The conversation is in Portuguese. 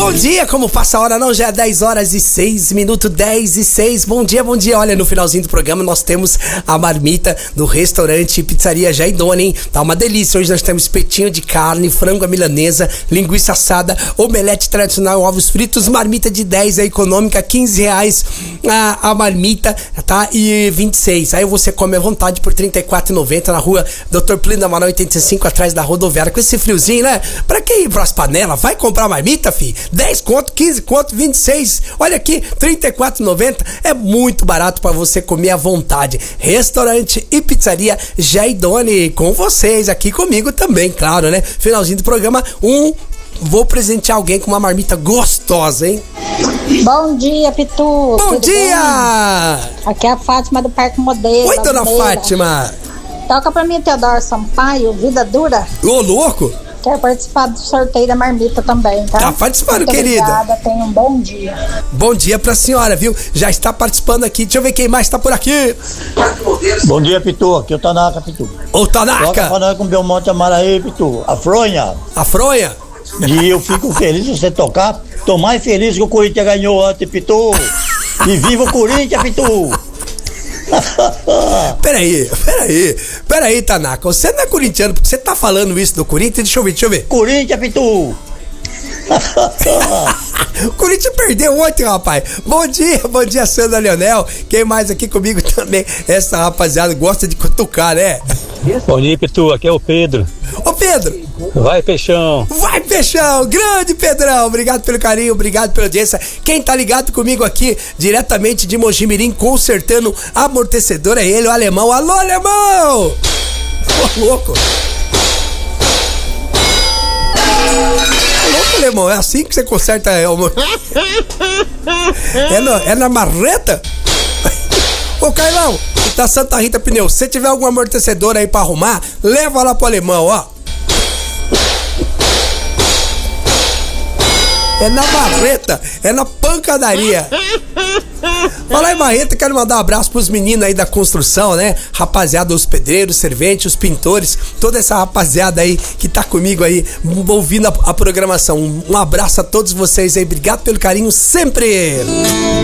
Bom dia, como passa a hora não? Já é 10 horas e 6 minutos, 10 e 6. Bom dia, bom dia. Olha, no finalzinho do programa nós temos a marmita do restaurante Pizzaria Jaidone, hein? Tá uma delícia. Hoje nós temos espetinho de carne, frango à milanesa, linguiça assada, omelete tradicional, ovos fritos, marmita de 10, é econômica, R$15 a marmita, tá? E 26. Aí você come à vontade por R$34,90 na rua Dr. Plínio da Amaral 85, atrás da rodoviária. Com esse friozinho, né? Pra que ir pras panelas? Vai comprar marmita, fi? 10 conto, 15 conto, 26. Olha aqui, R$34,90. É muito barato pra você comer à vontade. Restaurante e Pizzaria Jaidone, com vocês, aqui comigo também, claro, né? Finalzinho do programa, vou presentear alguém com uma marmita gostosa, hein? Bom dia, Pitu. Bom dia! Bem? Aqui é a Fátima do Parque Modelo. Oi, dona Fátima. Toca pra mim, Teodoro Sampaio, Vida Dura. Ô, louco! Quero participar do sorteio da marmita também, tá? Tá participando, muito querida. Obrigada, tenha um bom dia. Bom dia pra senhora, viu? Já está participando aqui. Deixa eu ver quem mais tá por aqui. Bom dia, Pitu. Aqui é o Tanaka, Pitu. Ô, Tanaka! Toca pra nós com o Belmonte Amaraí, Pitu. A fronha. A fronha? E eu fico feliz se você tocar. Tô mais feliz que o Corinthians ganhou ontem, Pitu. E viva o Corinthians, Pitu. Peraí, Tanaka. Você não é corintiano, porque você tá falando isso do Corinthians? Deixa eu ver. Corinthians, Pitu. O Corinthians perdeu ontem, rapaz. Bom dia, Sandra Leonel. Quem mais aqui comigo também? Essa rapaziada gosta de cutucar, né? Bom dia, Pitu. Aqui é o Pedro. Ô, Pedro. Vai, Peixão. Vai, Peixão. Grande Pedrão. Obrigado pelo carinho, obrigado pela audiência. Quem tá ligado comigo aqui, diretamente de Mojimirim, consertando amortecedor, é ele, o Alemão. Alô, Alemão! Ô, louco. Alemão, é assim que você conserta é na marreta? Ô, Carlão, da Santa Rita Pneus, se tiver algum amortecedor aí pra arrumar, leva lá pro Alemão, ó. É na marreta, é na pancadaria. Fala aí, Marreta, quero mandar um abraço pros meninos aí da construção, né? Rapaziada, os pedreiros, serventes, os pintores, toda essa rapaziada aí que tá comigo aí, ouvindo a programação. Um abraço a todos vocês aí, obrigado pelo carinho sempre.